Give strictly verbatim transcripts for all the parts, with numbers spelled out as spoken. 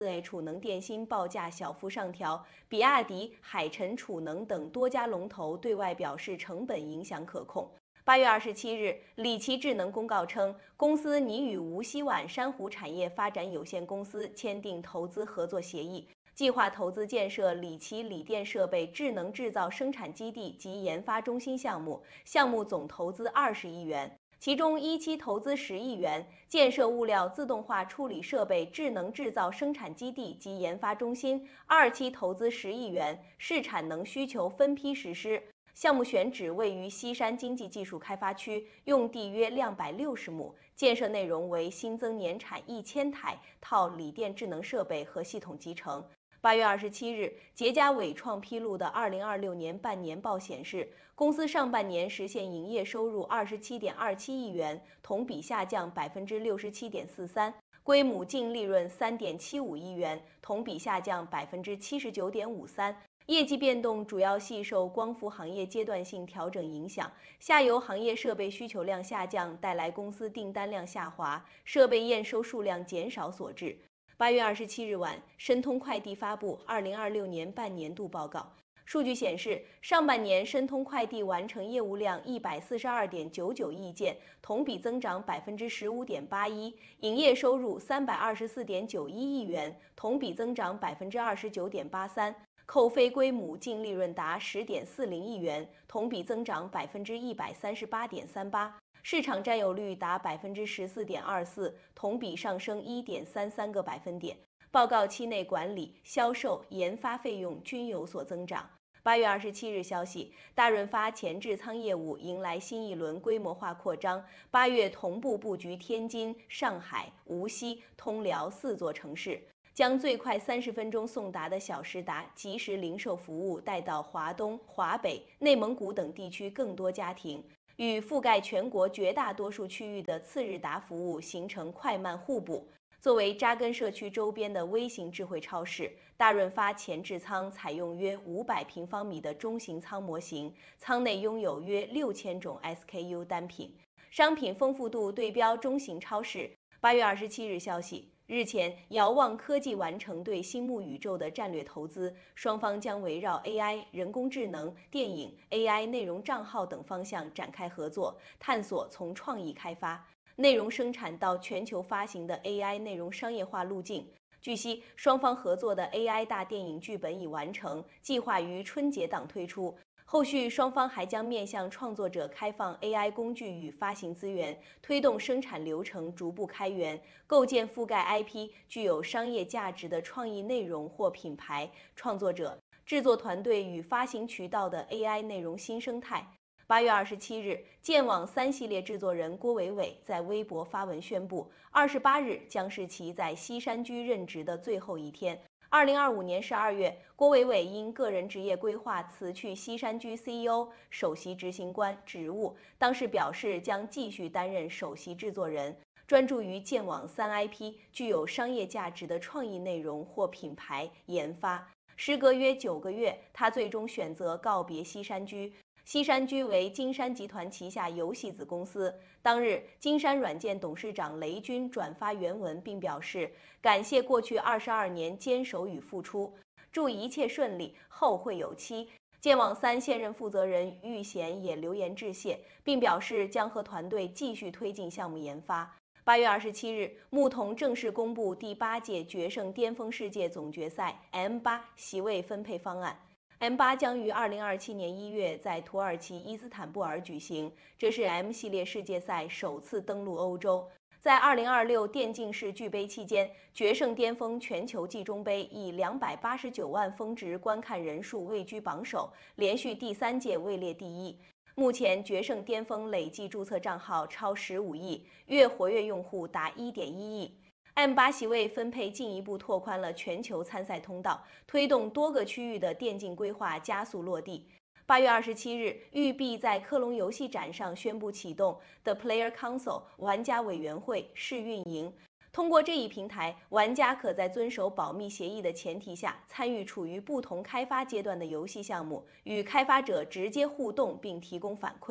四 A 储能电芯报价小幅上调，比亚迪、海辰储能等多家龙头对外表示成本影响可控。八月二十七日，理奇智能公告称，公司拟与无锡皖珊瑚产业发展有限公司签订投资合作协议，计划投资建设理奇锂电设备智能制造生产基地及研发中心项目，项目总投资二十亿元。其中一期投资十亿元，建设物料自动化处理设备智能制造生产基地及研发中心；二期投资十亿元，视产能需求分批实施。项目选址位于西山经济技术开发区，用地约两百六十亩，建设内容为新增年产一千台套锂电智能设备和系统集成。八月二十七日，捷佳伟创披露的二零二六年半年报显示，公司上半年实现营业收入二十七点二七亿元，同比下降百分之六十七点四三，归母净利润三点七五亿元，同比下降百分之七十九点五三。业绩变动主要系受光伏行业阶段性调整影响，下游行业设备需求量下降带来公司订单量下滑，设备验收数量减少所致。八月二十七日晚，申通快递发布二零二六年半年度报告。数据显示，上半年申通快递完成业务量一百四十二点九九亿件，同比增长百分之十五点八一，营业收入三百二十四点九一亿元，同比增长百分之二十九点八三，扣非归母净利润达十点四零亿元，同比增长百分之一百三十八点三八。市场占有率达百分之十四点二四，同比上升一点三三个百分点。报告期内管理、销售、研发费用均有所增长。八月二十七日消息，大润发前置仓业务迎来新一轮规模化扩张，八月同步布局天津、上海、无锡、通辽四座城市，将最快三十分钟送达的小时达即时零售服务带到华东、华北、内蒙古等地区更多家庭。与覆盖全国绝大多数区域的次日达服务形成快慢互补。作为扎根社区周边的微型智慧超市，大润发前置仓采用约五百平方米的中型仓模型，仓内拥有约六千种 S K U 单品，商品丰富度对标中型超市。八月二十七日消息，日前，遥望科技完成对星目宇宙的战略投资，双方将围绕 A I、人工智能、电影、A I 内容账号等方向展开合作，探索从创意开发、内容生产到全球发行的 A I 内容商业化路径。据悉，双方合作的 A I 大电影剧本已完成，计划于春节档推出。后续双方还将面向创作者开放 A I 工具与发行资源，推动生产流程逐步开源，构建覆盖 I P 具有商业价值的创意内容或品牌、创作者、制作团队与发行渠道的 A I 内容新生态。八月二十七日，剑网三系列制作人郭伟伟在微博发文宣布，二十八日将是其在西山居任职的最后一天。二零二五年十二月，郭伟伟因个人职业规划辞去西山居 C E O、首席执行官职务，当时表示将继续担任首席制作人，专注于剑网三 I P 具有商业价值的创意内容或品牌研发。时隔约九个月，他最终选择告别西山居。西山居为金山集团旗下游戏子公司。当日，金山软件董事长雷军转发原文，并表示感谢过去二十二年坚守与付出，祝一切顺利，后会有期。剑网三现任负责人玉贤也留言致谢，并表示将和团队继续推进项目研发。八月二十七日，牧童正式公布第八届决胜巅峰世界总决赛 M 八 席位分配方案。M 八 将于二零二七年一月在土耳其伊斯坦布尔举行，这是 M 系列世界赛首次登陆欧洲。在二零二六电竞世俱杯期间，决胜巅峰全球季中杯以两百八十九万峰值观看人数位居榜首，连续第三届位列第一。目前，决胜巅峰累计注册账号超十五亿，月活跃用户达一点一亿。M 八 席位分配进一步拓宽了全球参赛通道，推动多个区域的电竞规划加速落地。八月二十七日，育碧在科隆游戏展上宣布启动 The Player Council 玩家委员会试运营。通过这一平台，玩家可在遵守保密协议的前提下，参与处于不同开发阶段的游戏项目，与开发者直接互动并提供反馈。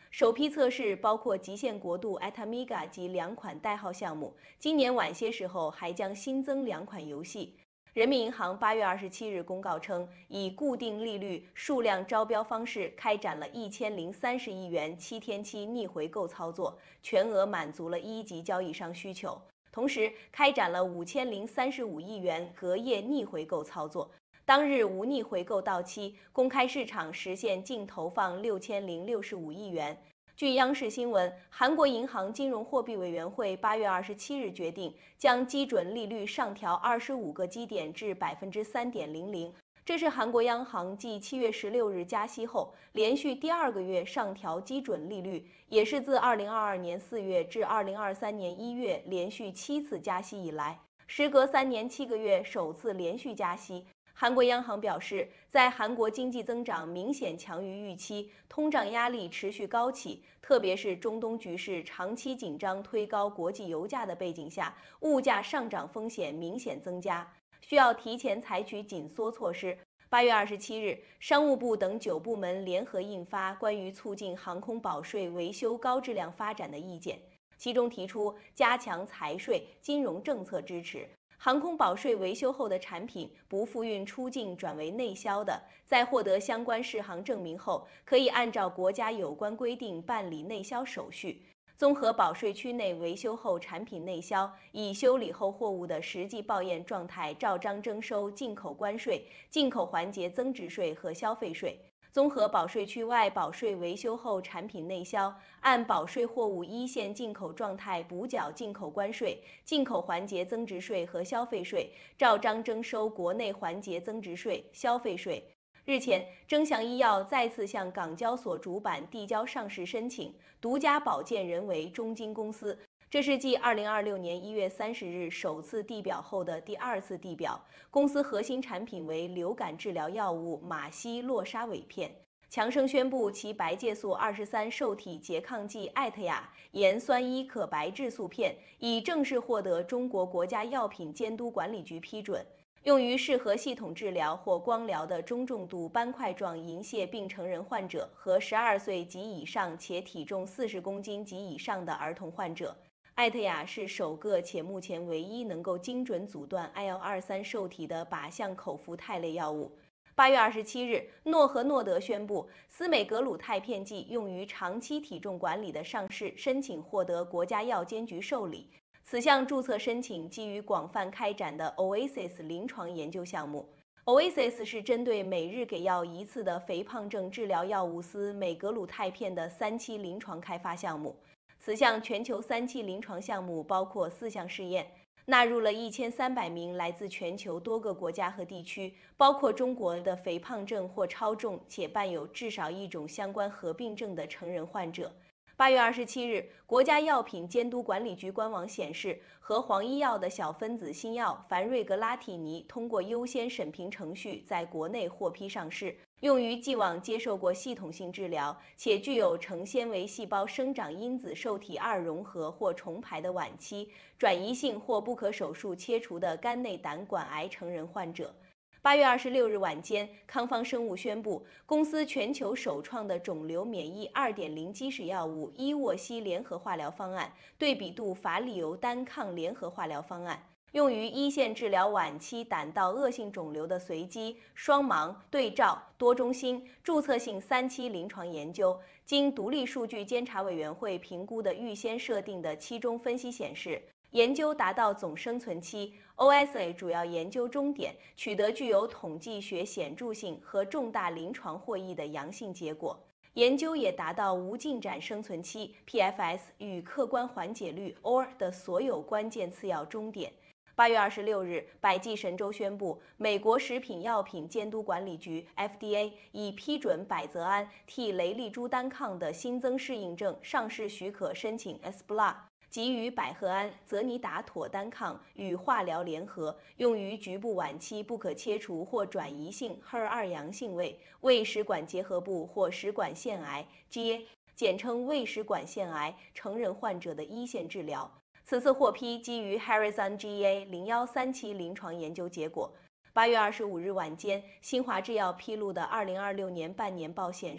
首批测试包括极限国度 Atamiga 及两款代号项目，今年晚些时候还将新增两款游戏。人民银行八月二十七日公告称，以固定利率数量招标方式开展了一千零三十亿元七天期逆回购操作，全额满足了一级交易商需求。同时，开展了五千零三十五亿元隔夜逆回购操作。当日无逆回购到期，公开市场实现净投放六千零六十五亿元。据央视新闻，韩国银行金融货币委员会八月二十七日决定将基准利率上调二十五个基点至百分之三点零零，这是韩国央行继七月十六日加息后连续第二个月上调基准利率，也是自二零二二年四月至二零二三年一月连续七次加息以来，时隔三年七个月首次连续加息。韩国央行表示，在韩国经济增长明显强于预期，通胀压力持续高企，特别是中东局势长期紧张推高国际油价的背景下，物价上涨风险明显增加，需要提前采取紧缩措施。八月二十七日，商务部等九部门联合印发关于促进航空保税维修高质量发展的意见，其中提出加强财税、金融政策支持。航空保税维修后的产品不复运出境转为内销的，在获得相关适航证明后，可以按照国家有关规定办理内销手续。综合保税区内维修后产品内销，以修理后货物的实际报验状态照章征收进口关税、进口环节增值税和消费税。综合保税区外保税维修后产品内销，按保税货物一线进口状态补缴进口关税、进口环节增值税和消费税，照章征收国内环节增值税、消费税。日前，征祥医药再次向港交所主板递交上市申请，独家保荐人为中金公司。这是继二零二六年一月三十日首次递表后的第二次递表。公司核心产品为流感治疗药物马西洛沙韦片。强生宣布其白介素二十三受体拮抗剂艾特雅盐酸一可白质素片已正式获得中国国家药品监督管理局批准，用于适合系统治疗或光疗的中重度斑块状银屑病成人患者和十二岁及以上且体重四十公斤及以上的儿童患者。艾特雅是首个且目前唯一能够精准阻断 I L 二十三受体的靶向口服肽类药物。八月二十七日，诺和诺德宣布，司美格鲁肽片剂用于长期体重管理的上市申请获得国家药监局受理。此项注册申请基于广泛开展的 Oasis 临床研究项目。Oasis 是针对每日给药一次的肥胖症治疗药物司美格鲁肽片的三期临床开发项目。此项全球三期临床项目包括四项试验，纳入了一千三百名来自全球多个国家和地区，包括中国的肥胖症或超重且伴有至少一种相关合并症的成人患者。八月二十七日，国家药品监督管理局官网显示，和黄医药的小分子新药凡瑞格拉替尼通过优先审评程序在国内获批上市，用于既往接受过系统性治疗且具有成纤维细胞生长因子受体二融合或重排的晚期、转移性或不可手术切除的肝内胆管癌成人患者。八月二十六日晚间，康方生物宣布，公司全球首创的肿瘤免疫 二点零 基石药物伊沃西联合化疗方案对比度法利尤单抗联合化疗方案，用于一线治疗晚期胆道恶性肿瘤的随机、双盲、对照、多中心、注册性三期临床研究。经独立数据监察委员会评估的预先设定的期中分析显示，研究达到总生存期 O S A 主要研究终点，取得具有统计学显著性和重大临床获益的阳性结果。研究也达到无进展生存期 P F S 与客观缓解率 O R 的所有关键次要终点。八月二十六日，百济神州宣布，美国食品药品监督管理局 F D A 已批准百泽安替雷利珠单抗的新增适应症上市许可申请 E S P L A， 即与百合胺、泽尼达妥单抗与化疗联合，用于局部晚期不可切除或转移性 H E R 二 阳性胃胃食管结核部或食管腺癌 G A， 简称胃食管腺癌成人患者的一线治疗。此次获批基于 Harrison G A 零一三期临床研究结果。八月二十五日晚间，新华制药披露的二零二六年半年报显示，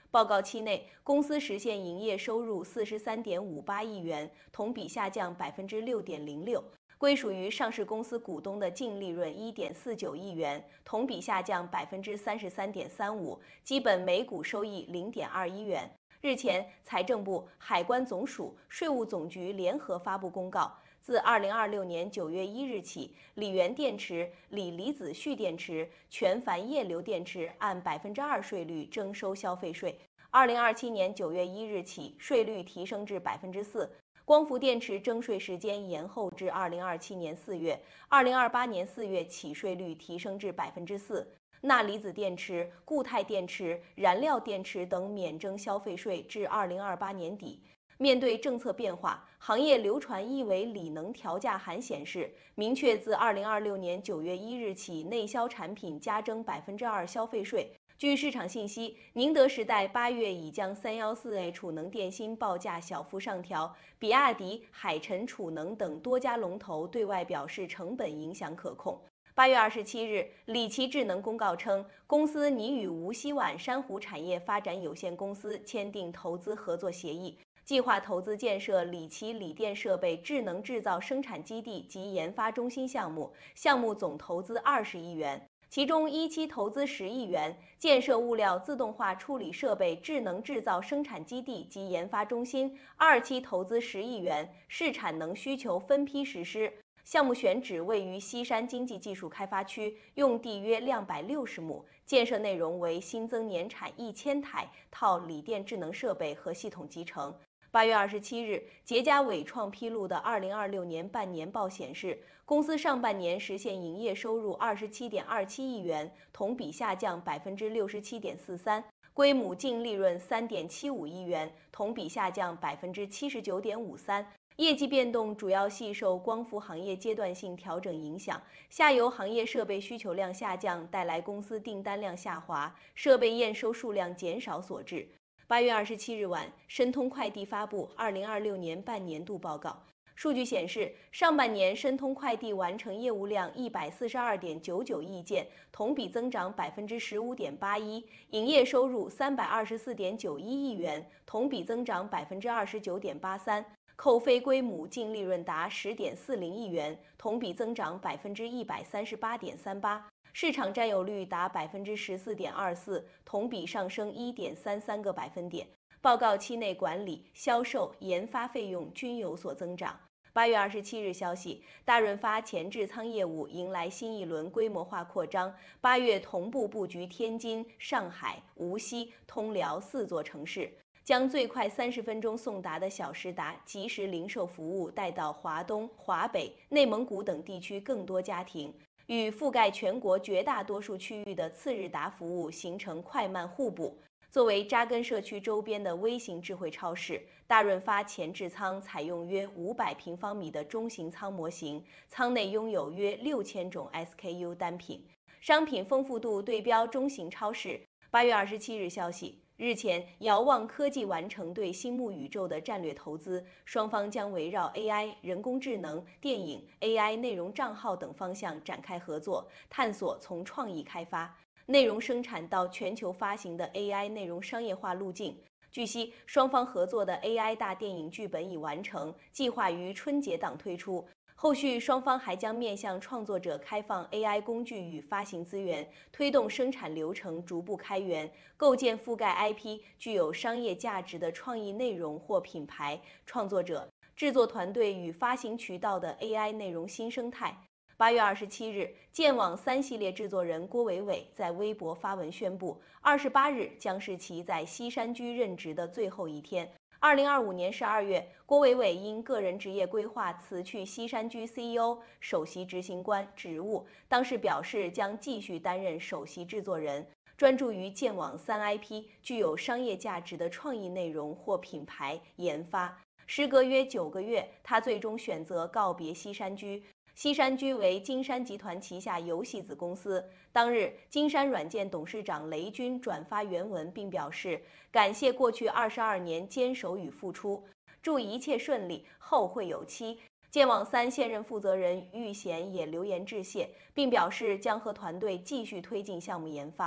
报告期内，公司实现营业收入四十三点五八亿元，同比下降百分之六点零六。归属于上市公司股东的净利润一点四九亿元，同比下降百分之三十三点三五，基本每股收益零点二一元。日前，财政部、海关总署、税务总局联合发布公告，自二零二六年九月一日起，锂源电池、锂离子蓄电池、全钒液流电池按百分之二税率征收消费税。二零二七年九月一日起，税率提升至百分之四。光伏电池征税时间延后至二零二七年四月，二零二八年四月起税率提升至百分之四。钠离子电池、固态电池、燃料电池等免征消费税至二零二八年底。面对政策变化，行业流传一维锂能调价函显示，明确自二零二六年九月一日起，内销产品加征百分之二消费税。据市场信息，宁德时代八月已将三一四 A 储能电芯报价小幅上调，比亚迪、海辰储能等多家龙头对外表示成本影响可控。八月二十七日，理奇智能公告称，公司拟与无锡皖珊瑚产业发展有限公司签订投资合作协议，计划投资建设理奇锂电设备智能制造生产基地及研发中心项目，项目总投资二十亿元。其中一期投资十亿元，建设物料自动化处理设备智能制造生产基地及研发中心；二期投资十亿元，视产能需求分批实施。项目选址位于西山经济技术开发区，用地约两百六十亩，建设内容为新增年产一千台套锂电智能设备和系统集成。八月二十七日，捷佳伟创披露的二零二六年半年报显示，公司上半年实现营业收入二十七点二七亿元，同比下降百分之六十七点四三，归母净利润三点七五亿元，同比下降百分之七十九点五三。业绩变动主要系受光伏行业阶段性调整影响，下游行业设备需求量下降带来公司订单量下滑，设备验收数量减少所致。八月二十七日晚，申通快递发布二零二六年半年度报告。数据显示，上半年申通快递完成业务量一百四十二点九九亿件，同比增长百分之十五点八一，营业收入三百二十四点九一亿元，同比增长百分之二十九点八三，扣非归母净利润达十点四零亿元，同比增长百分之一百三十八点三八。市场占有率达百分之十四点二四，同比上升一点三三个百分点。报告期内管理、销售、研发费用均有所增长。八月二十七日消息，大润发前置仓业务迎来新一轮规模化扩张，八月同步布局天津、上海、无锡、通辽四座城市，将最快三十分钟送达的小时达即时零售服务带到华东、华北、内蒙古等地区更多家庭。与覆盖全国绝大多数区域的次日达服务形成快慢互补。作为扎根社区周边的微型智慧超市，大润发前置仓采用约五百平方米的中型仓模型，仓内拥有约六千种 S K U 单品，商品丰富度对标中型超市。八月二十七日消息，日前，遥望科技完成对星目宇宙的战略投资，双方将围绕 A I、人工智能、电影、A I 内容账号等方向展开合作，探索从创意开发、内容生产到全球发行的 A I 内容商业化路径。据悉，双方合作的 A I 大电影剧本已完成，计划于春节档推出。后续双方还将面向创作者开放 A I 工具与发行资源，推动生产流程逐步开源，构建覆盖 I P 具有商业价值的创意内容或品牌、创作者、制作团队与发行渠道的 A I 内容新生态。八月二十七日，剑网三系列制作人郭伟伟在微博发文宣布，二十八日将是其在西山居任职的最后一天。二零二五年十二月，郭伟伟因个人职业规划辞去西山居 C E O、首席执行官职务，当时表示将继续担任首席制作人，专注于剑网三 I P 具有商业价值的创意内容或品牌研发。时隔约九个月，他最终选择告别西山居。西山居为金山集团旗下游戏子公司。当日，金山软件董事长雷军转发原文，并表示感谢过去二十二年坚守与付出，祝一切顺利，后会有期。剑网三现任负责人玉贤也留言致谢，并表示将和团队继续推进项目研发。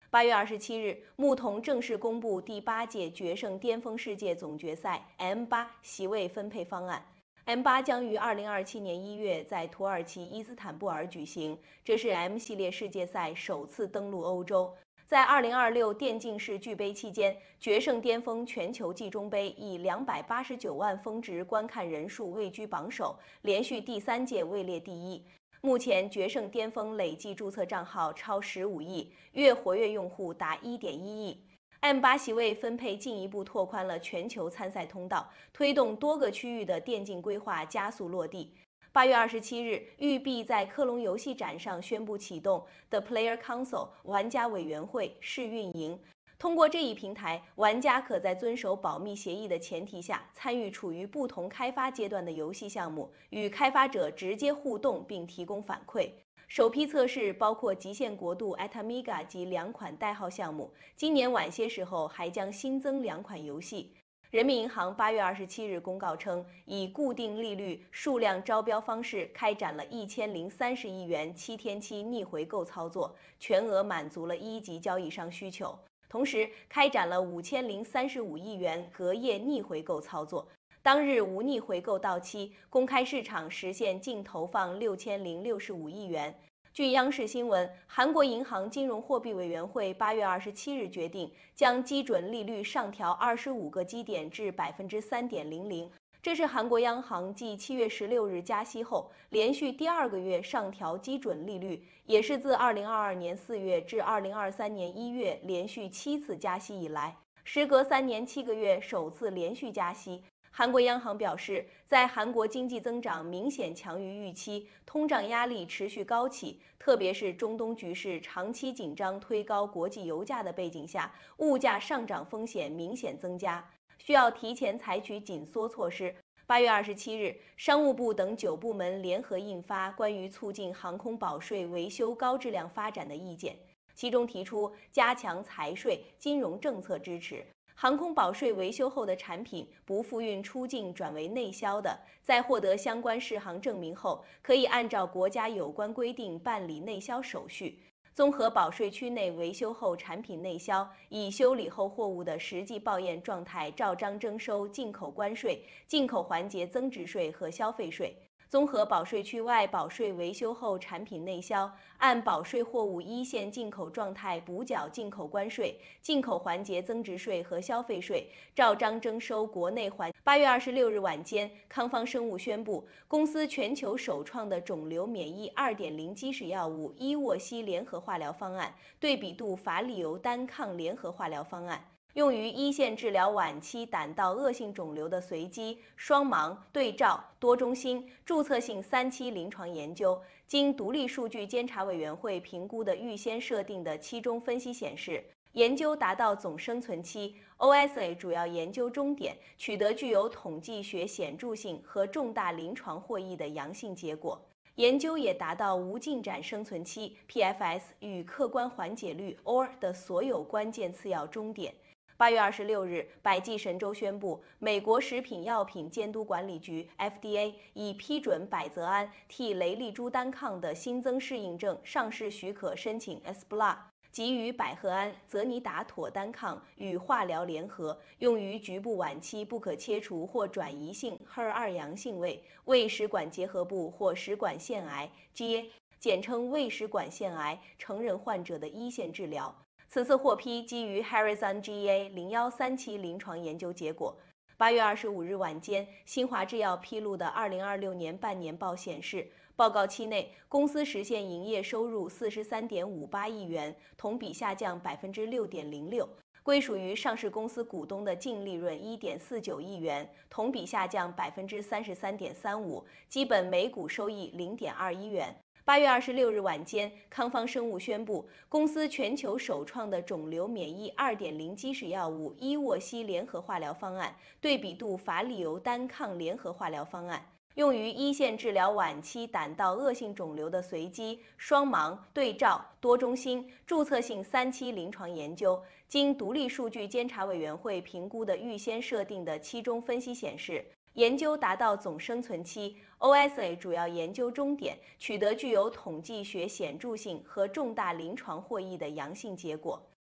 八月二十七日，牧童正式公布第八届决胜巅峰世界总决赛 M 八 席位分配方案。M 八 将于二零二七年一月在土耳其伊斯坦布尔举行，这是 M 系列世界赛首次登陆欧洲。在二零二六电竞世俱杯期间，决胜巅峰全球季中杯以两百八十九万峰值观看人数位居榜首，连续第三届位列第一。目前，决胜巅峰累计注册账号超十五亿，月活跃用户达一点一亿。M 八 席位分配进一步拓宽了全球参赛通道，推动多个区域的电竞规划加速落地。八月二十七日，育碧在科隆游戏展上宣布启动 The Player Council 玩家委员会试运营。通过这一平台，玩家可在遵守保密协议的前提下，参与处于不同开发阶段的游戏项目，与开发者直接互动并提供反馈。首批测试包括《极限国度 Atamiga》及两款代号项目，今年晚些时候还将新增两款游戏。人民银行八月二十七日公告称，以固定利率数量招标方式开展了一千零三十亿元七天期逆回购操作，全额满足了一级交易商需求。同时，开展了五千零三十五亿元隔夜逆回购操作，当日无逆回购到期，公开市场实现净投放六千零六十五亿元。据央视新闻，韩国银行金融货币委员会八月二十七日决定，将基准利率上调二十五个基点至百分之三点零零。这是韩国央行继七月十六日加息后，连续第二个月上调基准利率，也是自二零二二年四月至二零二三年一月连续七次加息以来，时隔三年七个月首次连续加息。韩国央行表示，在韩国经济增长明显强于预期，通胀压力持续高企，特别是中东局势长期紧张推高国际油价的背景下，物价上涨风险明显增加，需要提前采取紧缩措施。八月二十七日，商务部等九部门联合印发关于促进航空保税维修高质量发展的意见，其中提出加强财税、金融政策支持。航空保税维修后的产品不复运出境转为内销的，在获得相关适航证明后，可以按照国家有关规定办理内销手续。综合保税区内维修后产品内销，以修理后货物的实际报验状态照章征收进口关税、进口环节增值税和消费税。综合保税区外保税维修后产品内销，按保税货物一线进口状态补缴进口关税、进口环节增值税和消费税，照章征收国内环。八月二十六日晚间，康方生物宣布，公司全球首创的肿瘤免疫 二点零 基石药物伊沃西联合化疗方案，对比度法利尤单抗联合化疗方案。用于一线治疗晚期胆道恶性肿瘤的随机、双盲、对照、多中心、注册性三期临床研究，经独立数据监察委员会评估的预先设定的期中分析显示，研究达到总生存期 O S A 主要研究终点，取得具有统计学显著性和重大临床获益的阳性结果。研究也达到无进展生存期 P F S 与客观缓解率 O R 的所有关键次要终点。八月二十六日，百济神州宣布，美国食品药品监督管理局 F D A 已批准百泽安替雷利珠单抗的新增适应症上市许可申请 E S B L A， 即与百合胺、泽尼达妥单抗与化疗联合，用于局部晚期不可切除或转移性 H E R 二 阳性胃胃食管结核部或食管腺癌 G A， 简称胃食管腺癌成人患者的一线治疗。此次获批基于 Harrison G A 零一三期临床研究结果。八月二十五日晚间，新华制药披露的二零二六年半年报显示，报告期内公司实现营业收入四十三点五八亿元，同比下降百分之六点零六。归属于上市公司股东的净利润一点四九亿元，同比下降百分之三十三点三五，基本每股收益零点二一元。八月二十六日晚间，康方生物宣布，公司全球首创的肿瘤免疫 二点零 基石药物伊沃西联合化疗方案，对比度法利尤单抗联合化疗方案，用于一线治疗晚期胆道恶性肿瘤的随机、双盲、对照、多中心、注册性三期临床研究，经独立数据监察委员会评估的预先设定的期中分析显示，研究达到总生存期 O S A 主要研究终点，取得具有统计学显著性和重大临床获益的阳性结果。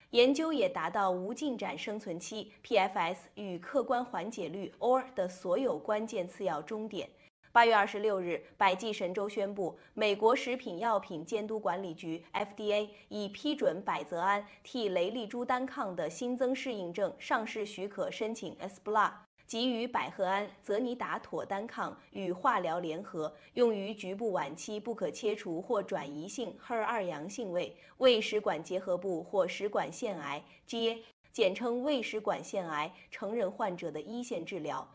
研究也达到无进展生存期 （P F S） 与客观缓解率 （O R） 的所有关键次要终点。八月二十六日，百济神州宣布，美国食品药品监督管理局 （F D A） 已批准百泽安替雷利珠单抗的新增适应症上市许可申请 S B L A， 即与百合胺、泽尼达妥单抗与化疗联合，用于局部晚期不可切除或转移性 H E R 二 阳性胃胃食管结核部或食管腺癌 （G A）， 简称胃食管腺癌成人患者的一线治疗。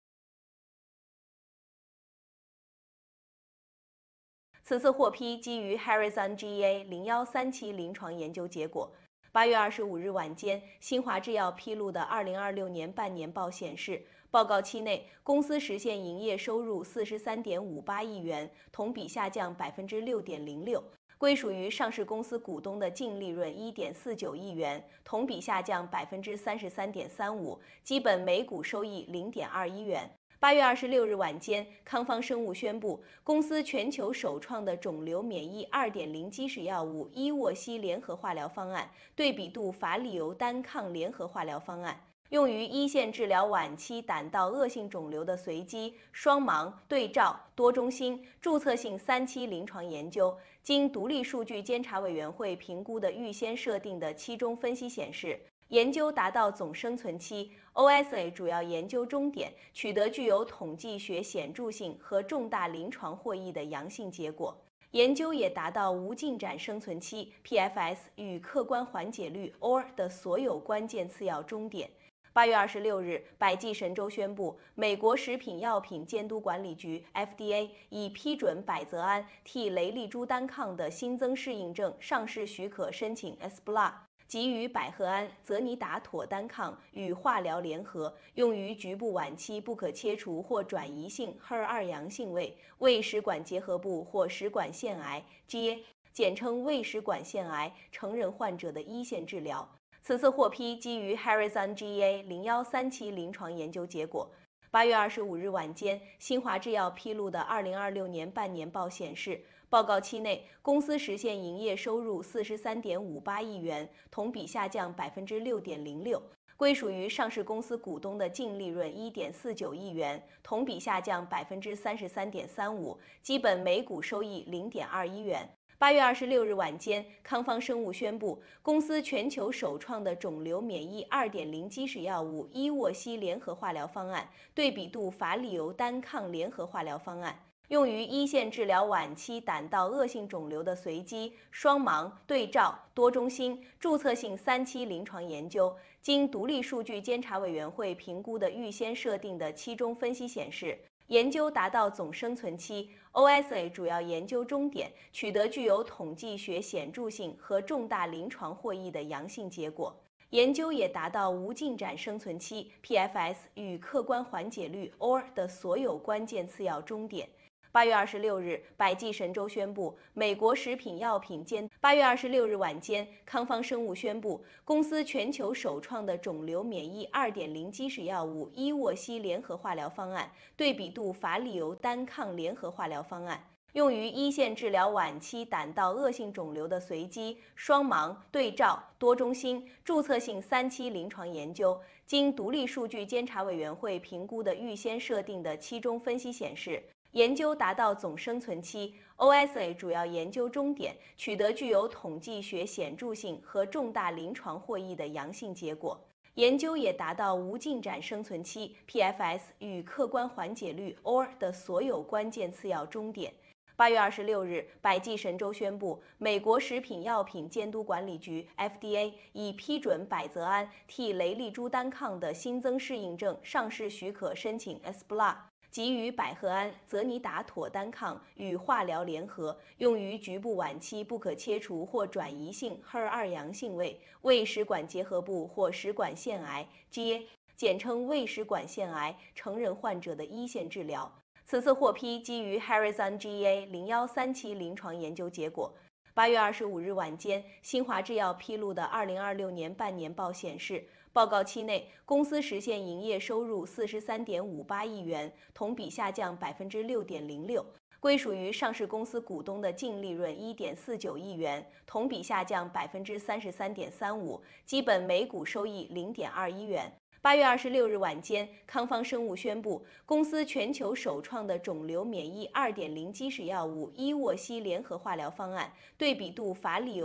此次获批基于 Harrison G A 零一三期临床研究结果。八月二十五日晚间，新华制药披露的二零二六年半年报显示，报告期内公司实现营业收入四十三点五八亿元，同比下降百分之六点零六。归属于上市公司股东的净利润一点四九亿元，同比下降百分之三十三点三五，基本每股收益零点二一元。八月二十六日晚间，康方生物宣布，公司全球首创的肿瘤免疫 二点零 基石药物伊沃西联合化疗方案，对比度伐利尤单抗联合化疗方案，用于一线治疗晚期胆道恶性肿瘤的随机、双盲、对照、多中心、注册性三期临床研究。经独立数据监察委员会评估的预先设定的期中分析显示，研究达到总生存期 O S A 主要研究终点，取得具有统计学显著性和重大临床获益的阳性结果。研究也达到无进展生存期 （P F S） 与客观缓解率 （O R） 的所有关键次要终点。八月二十六日，百济神州宣布，美国食品药品监督管理局 （F D A） 已批准百泽安替雷利珠单抗的新增适应症上市许可申请 S B L A， 即与百合胺、泽尼达妥单抗与化疗联合，用于局部晚期不可切除或转移性 H E R 二 阳性胃胃食管结核部或食管腺癌 （G A）， 简称胃食管腺癌成人患者的一线治疗。此次获批基于 Harrison G A 零一三期临床研究结果。八月二十五日晚间，新华制药披露的二零二六年半年报显示，报告期内公司实现营业收入四十三点五八亿元，同比下降百分之六点零六。归属于上市公司股东的净利润一点四九亿元，同比下降百分之三十三点三五，基本每股收益零点二一元。八月二十六日晚间，康方生物宣布，公司全球首创的肿瘤免疫 二点零 基石药物伊沃西联合化疗方案，对比度伐利尤单抗联合化疗方案，用于一线治疗晚期胆道恶性肿瘤的随机、双盲、对照、多中心、注册性三期临床研究。经独立数据监察委员会评估的预先设定的期中分析显示，研究达到总生存期 O S A 主要研究终点，取得具有统计学显著性和重大临床获益的阳性结果。研究也达到无进展生存期 （P F S） 与客观缓解率 （O R） 的所有关键次要终点。八月二十六日，百济神州宣布，美国食品药品监。八月二十六日晚间，康方生物宣布，公司全球首创的肿瘤免疫 二点零 基石药物伊沃西联合化疗方案，对比度伐利尤单抗联合化疗方案，用于一线治疗晚期胆道恶性肿瘤的随机、双盲、对照、多中心、注册性三期临床研究。经独立数据监察委员会评估的预先设定的期中分析显示，研究达到总生存期 O S A 主要研究终点，取得具有统计学显著性和重大临床获益的阳性结果。研究也达到无进展生存期 （P F S） 与客观缓解率 （O R） 的所有关键次要终点。八月二十六日，百济神州宣布，美国食品药品监督管理局 （F D A） 已批准百泽安替雷利珠单抗的新增适应症上市许可申请 S B L A，即与百合胺、泽尼达妥单抗与化疗联合，用于局部晚期不可切除或转移性 H E R 二 阳性胃胃食管结核部或食管腺癌 （G A）， 简称胃食管腺癌成人患者的一线治疗。此次获批基于 Harrison G A 零一三期临床研究结果。八月二十五日晚间，新华制药披露的二零二六年半年报显示，报告期内公司实现营业收入四十三点五八亿元，同比下降百分之六点零六。 归属于上市公司股东的净利润一点四九亿元，同比下降百分之三十三点三五，基本每股收益零点二一元。八月二十六日晚间，康方生物宣布，公司全球首创的肿瘤免疫 二点零 基石药物伊沃西联合化疗方案对比度法理